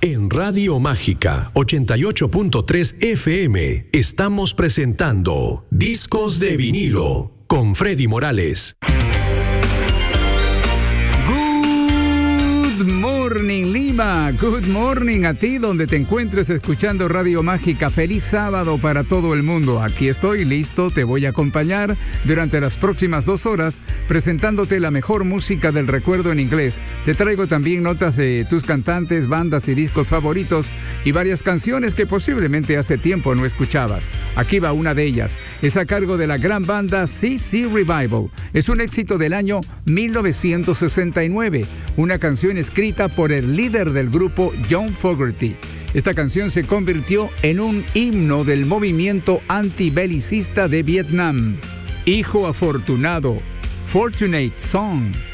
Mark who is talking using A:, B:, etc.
A: En Radio Mágica 88.3 FM estamos presentando Discos de Vinilo con Freddy Morales.
B: Good morning, Lima. Good morning a ti donde te encuentres escuchando Radio Mágica. Feliz sábado para todo el mundo. Aquí estoy listo, te voy a acompañar durante las próximas 2 horas presentándote la mejor música del recuerdo en inglés. Te traigo también notas de tus cantantes, bandas y discos favoritos y varias canciones que posiblemente hace tiempo no escuchabas. Aquí va una de ellas. Es a cargo de la gran banda CC Revival. Es un éxito del año 1969. Una canción escrita por el líder del grupo, John Fogerty. Esta canción se convirtió en un himno del movimiento antibelicista de Vietnam. Hijo afortunado, Fortunate Song.